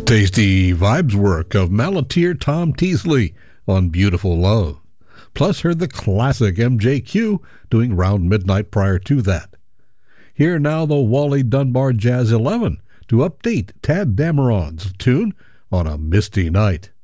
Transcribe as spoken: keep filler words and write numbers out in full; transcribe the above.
tasty vibes work of Malateer Tom Teasley on Beautiful Love. Plus heard the classic M J Q doing Round Midnight prior to that. Here now the Wally Dunbar Jazz eleven to update Tad Dameron's tune on a Misty Night.